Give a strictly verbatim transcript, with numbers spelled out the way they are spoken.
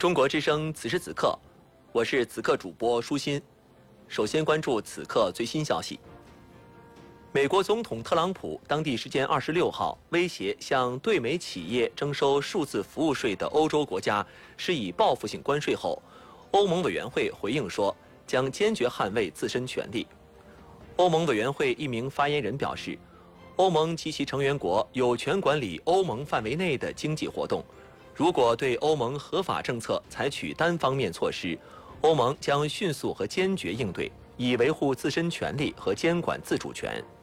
中国之声此时此刻，我是此刻主播舒心。首先关注此刻最新消息。美国总统特朗普当地时间二十六号威胁向对美企业征收数字服务税的欧洲国家施以报复性关税后，欧盟委员会回应说将坚决捍卫自身权利。欧盟委员会一名发言人表示，欧盟及其成员国有权管理欧盟范围内的经济活动，如果对欧盟合法政策采取单方面措施，欧盟将迅速和坚决应对，以维护自身权利和监管自主权。